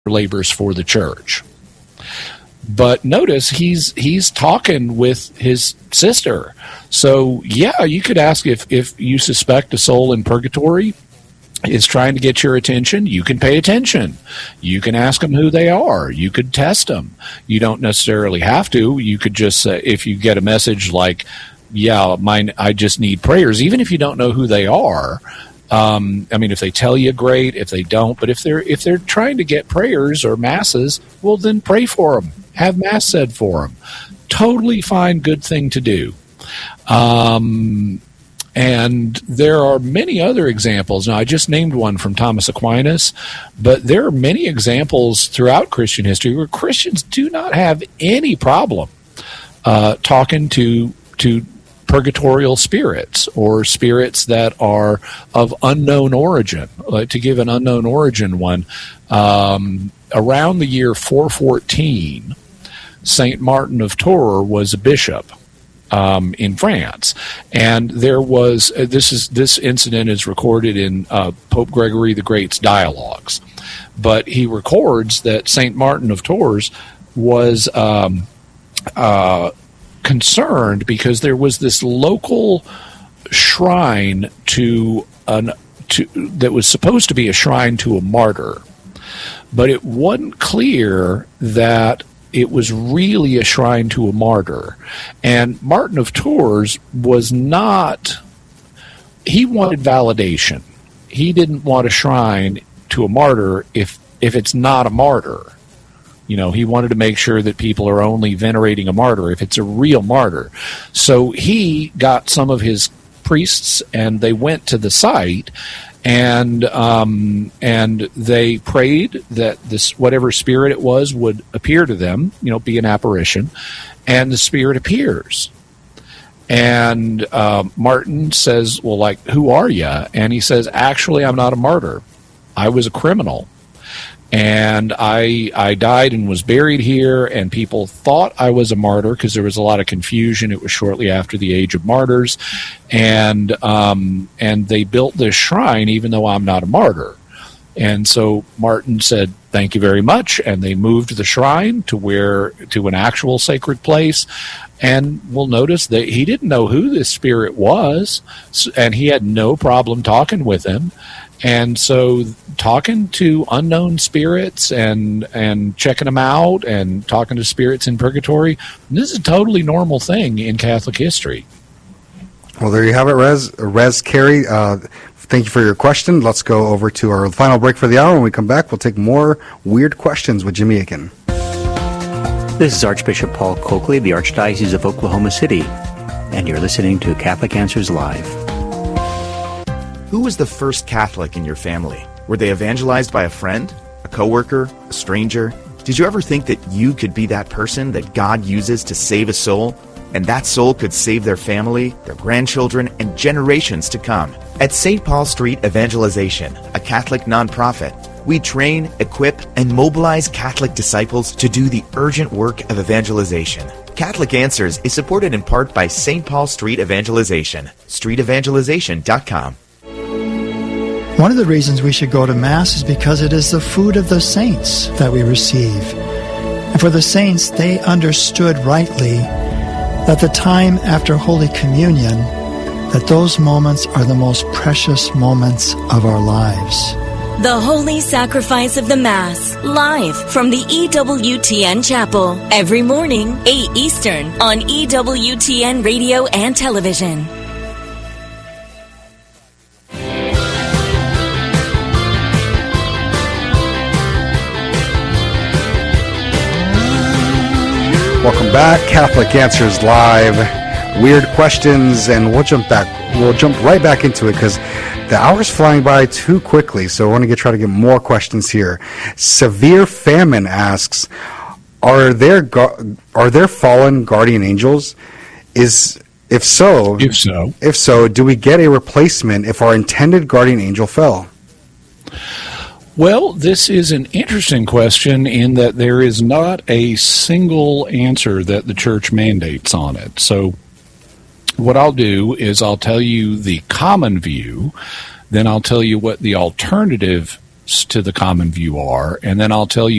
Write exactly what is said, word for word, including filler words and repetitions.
labors for the church. But notice he's he's talking with his sister. So, yeah, you could ask if, if you suspect a soul in purgatory is trying to get your attention, you can pay attention. You can ask them who they are. You could test them. You don't necessarily have to. You could just say, if you get a message like, yeah, mine, I just need prayers, even if you don't know who they are. Um, I mean, if they tell you, great. If they don't, but if they're if they're trying to get prayers or masses, well, then pray for them. Have mass said for them. Totally fine, good thing to do. Um, and there are many other examples. Now, I just named one from Thomas Aquinas, but there are many examples throughout Christian history where Christians do not have any problem uh, talking to to purgatorial spirits or spirits that are of unknown origin. Like, to give an unknown origin one, um, around the year four fourteen, Saint Martin of Tours was a bishop um, in France, and there was uh, this is this incident is recorded in uh, Pope Gregory the Great's dialogues, but he records that Saint Martin of Tours was um, uh, concerned because there was this local shrine to an to that was supposed to be a shrine to a martyr, but it wasn't clear that it was really a shrine to a martyr. And Martin of Tours was not, he wanted validation. He didn't want a shrine to a martyr if if it's not a martyr. You know, he wanted to make sure that people are only venerating a martyr if it's a real martyr. So he got some of his priests and they went to the site, and um, and they prayed that this whatever spirit it was would appear to them, you know, be an apparition, and the spirit appears. And uh, Martin says, well, like, who are you? And he says, actually, I'm not a martyr. I was a criminal. And I I died and was buried here, and people thought I was a martyr because there was a lot of confusion. It was shortly after the Age of Martyrs, and um, and they built this shrine even though I'm not a martyr. And so Martin said, thank you very much, and they moved the shrine to where to an actual sacred place. And we'll notice that he didn't know who this spirit was, and he had no problem talking with him. And so talking to unknown spirits and and checking them out and talking to spirits in purgatory, this is a totally normal thing in Catholic history. Well, there you have it, Rez. Rez Carey, uh, thank you for your question. Let's go over to our final break for the hour. When we come back, we'll take more weird questions with Jimmy Akin. This is Archbishop Paul Coakley, the Archdiocese of Oklahoma City, and you're listening to Catholic Answers Live. Who was the first Catholic in your family? Were they evangelized by a friend, a coworker, a stranger? Did you ever think that you could be that person that God uses to save a soul, and that soul could save their family, their grandchildren, and generations to come? At Saint Paul Street Evangelization, a Catholic nonprofit, we train, equip, and mobilize Catholic disciples to do the urgent work of evangelization. Catholic Answers is supported in part by Saint Paul Street Evangelization, street evangelization dot com. One of the reasons we should go to Mass is because it is the food of the saints that we receive. And for the saints, they understood rightly that the time after Holy Communion, that those moments are the most precious moments of our lives. The Holy Sacrifice of the Mass, live from the E W T N Chapel, every morning, eight Eastern, on E W T N Radio and Television. Welcome back, Catholic Answers Live. Weird questions, and we'll jump back. We'll jump right back into it because the hour's flying by too quickly. So I want to get try to get more questions here. Severe Famine asks, "Are there gu- are there fallen guardian angels? Is if so, if so, if so, do we get a replacement if our intended guardian angel fell?" Well, this is an interesting question in that there is not a single answer that the Church mandates on it. So what I'll do is I'll tell you the common view, then I'll tell you what the alternatives to the common view are, and then I'll tell you